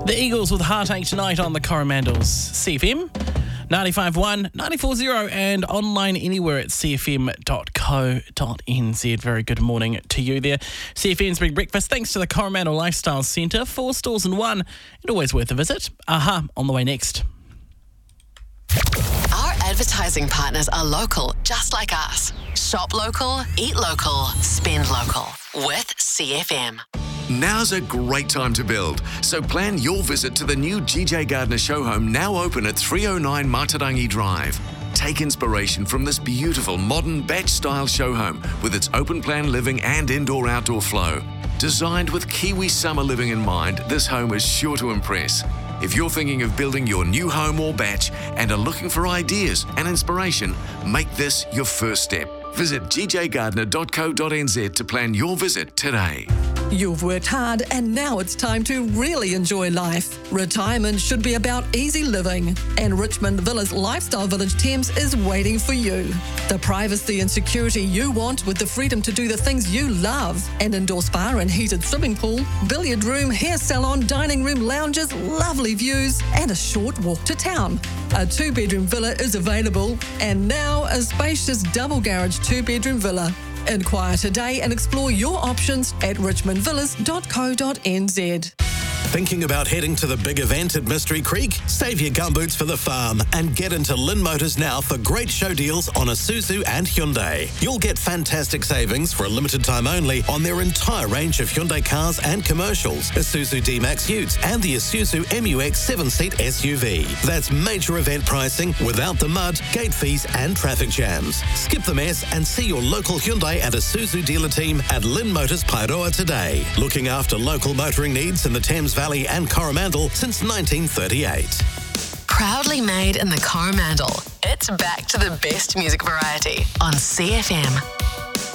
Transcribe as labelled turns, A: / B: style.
A: The Eagles with Heartache tonight on the Coromandel's CFM. 95.1, 94.0 and online anywhere at cfm.co.nz. Very good morning to you there. CFM's Big Breakfast, thanks to the Coromandel Lifestyle Centre. 4 stores in one, and always worth a visit. Aha, on the way next.
B: Our advertising partners are local, just like us. Shop local, eat local, spend local. With CFM.
C: Now's a great time to build, so plan your visit to the new GJ Gardner show home, now open at 309 Matarangi Drive. Take inspiration from this beautiful modern batch-style show home with its open-plan living and indoor-outdoor flow. Designed with Kiwi summer living in mind, this home is sure to impress. If you're thinking of building your new home or batch and are looking for ideas and inspiration, make this your first step. Visit gjgardner.co.nz to plan your visit today.
D: You've worked hard and now it's time to really enjoy life. Retirement should be about easy living, and Richmond Villas Lifestyle Village Thames is waiting for you. The privacy and security you want with the freedom to do the things you love. An indoor spa and heated swimming pool, billiard room, hair salon, dining room, lounges, lovely views and a short walk to town. A 2-bedroom villa is available, and now a spacious double garage 2-bedroom villa. Inquire today and explore your options at richmondvillas.co.nz.
E: Thinking about heading to the big event at Mystery Creek? Save your gumboots for the farm and get into Lynn Motors now for great show deals on Isuzu and Hyundai. You'll get fantastic savings for a limited time only on their entire range of Hyundai cars and commercials, Isuzu D-Max Utes and the Isuzu MU-X 7-seat SUV. That's major event pricing without the mud, gate fees and traffic jams. Skip the mess and see your local Hyundai and Isuzu dealer team at Lynn Motors Paeroa today. Looking after local motoring needs in the Thames Valley and Coromandel since 1938.
B: Proudly made in the Coromandel. It's back to the best music variety on CFM.